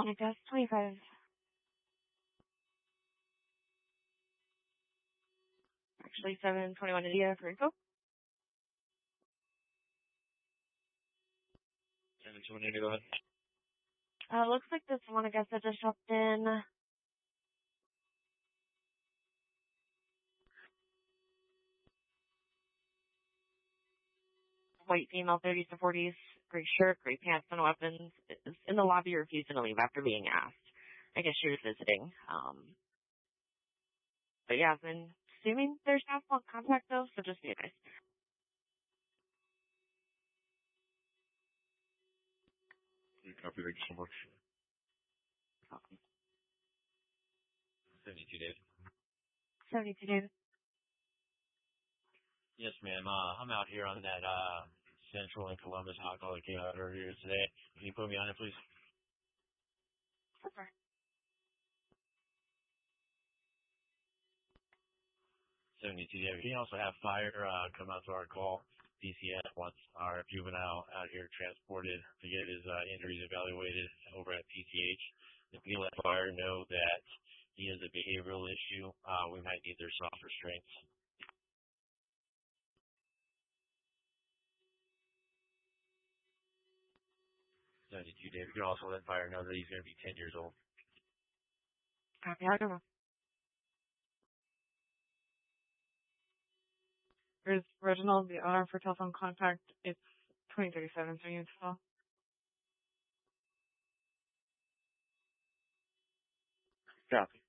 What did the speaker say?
Monica, 25. Actually, 721 India for info. 721 India, go ahead. Looks like this one, I guess, that just dropped in. White female, 30s to 40s, gray shirt, gray pants, and weapons. Is in the lobby, refusing to leave after being asked. I guess she was visiting. But yeah, I've been assuming there's no phone contact though, so just be nice. Copy, thank you so much. 72, David. 72, David. Yes, ma'am. I'm out here on that Central and Columbus hot call that came out earlier today. Can you put me on it, please? Okay. 72, David. Can you also have fire come out to our call? DCS wants our juvenile out here transported to get his injuries evaluated over at PCH. If you let fire know that he has a behavioral issue, we might need their soft restraints. 72, David. You can also let fire know that he's going to be 10 years old. Copy, I don't know. There's Reginald, the owner for telephone contact. It's 2037, so you tell. Copy.